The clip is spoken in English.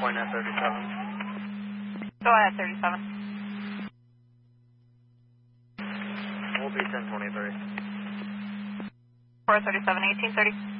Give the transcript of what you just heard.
point at 37. Go ahead, 37. We'll be 1023. 437, 1830.